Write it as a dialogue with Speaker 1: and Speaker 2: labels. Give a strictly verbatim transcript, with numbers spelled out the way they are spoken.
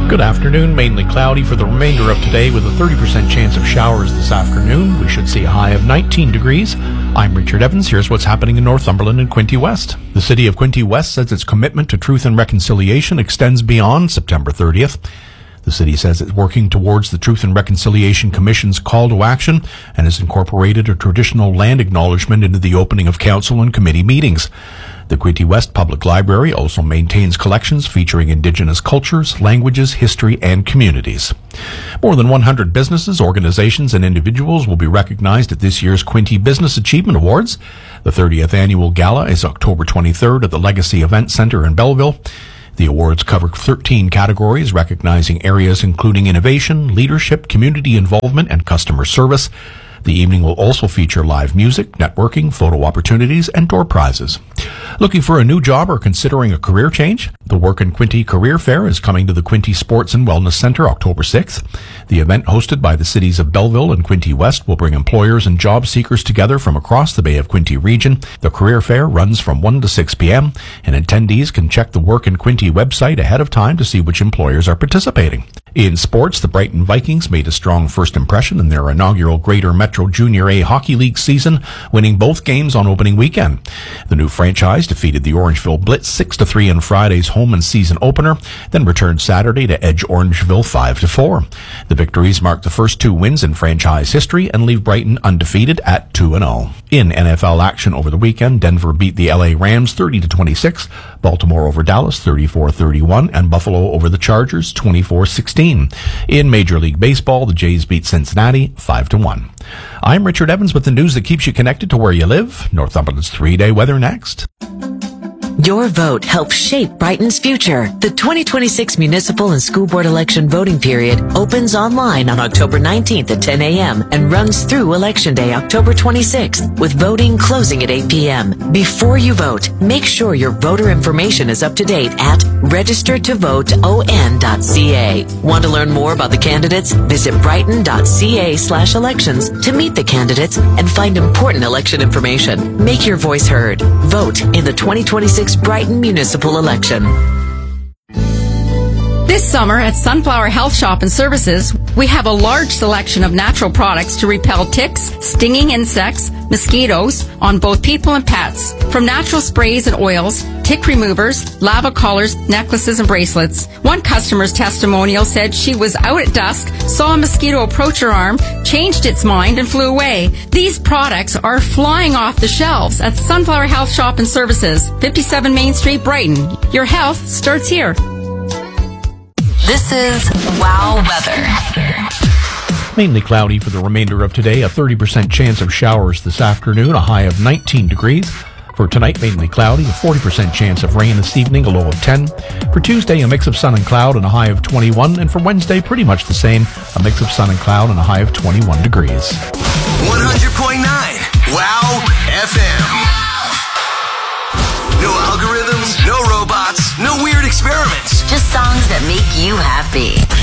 Speaker 1: Good afternoon. Mainly cloudy for the remainder of today with a thirty percent chance of showers this afternoon. We should see a high of nineteen degrees. I'm Richard Evans. Here's what's happening in Northumberland and Quinte West. The city of Quinte West says its commitment to truth and reconciliation extends beyond September thirtieth. The city says it's working towards the Truth and Reconciliation Commission's call to action and has incorporated a traditional land acknowledgement into the opening of council and committee meetings. The Quinte West Public Library also maintains collections featuring Indigenous cultures, languages, history, and communities. More than one hundred businesses, organizations, and individuals will be recognized at this year's Quinte Business Achievement Awards. The thirtieth annual gala is October twenty-third at the Legacy Event Center in Belleville. The awards cover thirteen categories, recognizing areas including innovation, leadership, community involvement, and customer service. The evening will also feature live music, networking, photo opportunities, and door prizes. Looking for a new job or considering a career change? The Work in Quinte Career Fair is coming to the Quinte Sports and Wellness Center October sixth. The event, hosted by the cities of Belleville and Quinte West, will bring employers and job seekers together from across the Bay of Quinte region. The career fair runs from one to six p.m., and attendees can check the Work in Quinte website ahead of time to see which employers are participating. In sports, the Brighton Vikings made a strong first impression in their inaugural Greater Metro Junior A Hockey League season, winning both games on opening weekend. The new franchise defeated the Orangeville Blitz six to three in Friday's home and season opener, then returned Saturday to edge Orangeville five to four. The victories mark the first two wins in franchise history and leave Brighton undefeated at two and oh. In N F L action over the weekend, Denver beat the L A Rams thirty to twenty-six, Baltimore over Dallas thirty-four thirty-one, and Buffalo over the Chargers twenty-four sixteen. In Major League Baseball, the Jays beat Cincinnati five to one. I'm Richard Evans with the news that keeps you connected to where you live. Northumberland's three-day weather next.
Speaker 2: Your vote helps shape Brighton's future. The twenty twenty-six municipal and school board election voting period opens online on October nineteenth at ten a.m. and runs through Election Day, October twenty-sixth, with voting closing at eight p.m. Before you vote, make sure your voter information is up to date at register to vote o n dot c a. Want to learn more about the candidates? Visit brighton.ca slash elections to meet the candidates and find important election information. Make your voice heard. Vote in the twenty twenty-six Brighton municipal election.
Speaker 3: This summer at Sunflower Health Shop and Services, we have a large selection of natural products to repel ticks, stinging insects, mosquitoes on both people and pets. From natural sprays and oils, tick removers, lava collars, necklaces, and bracelets. One customer's testimonial said she was out at dusk, saw a mosquito approach her arm, changed its mind, and flew away. These products are flying off the shelves at Sunflower Health Shop and Services, fifty-seven Main Street, Brighton. Your health starts here.
Speaker 4: This is Wow Weather.
Speaker 1: Mainly cloudy for the remainder of today, a thirty percent chance of showers this afternoon, a high of nineteen degrees. For tonight, mainly cloudy, a forty percent chance of rain this evening, a low of ten. For Tuesday, a mix of sun and cloud and a high of twenty-one. And for Wednesday, pretty much the same, a mix of sun and cloud and a high of twenty-one degrees.
Speaker 5: one hundred point nine Wow F M. No algorithms, no robots, no weird experiments.
Speaker 4: Just songs that make you happy.